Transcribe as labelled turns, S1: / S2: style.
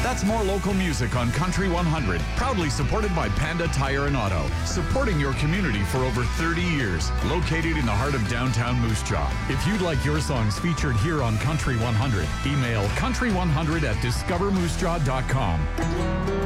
S1: That's more local music on Country 100, proudly supported by Panda Tire and Auto, supporting your community for over 30 years, located in the heart of downtown Moose Jaw. If you'd like your songs featured here on Country 100, email country100@discovermoosejaw.com.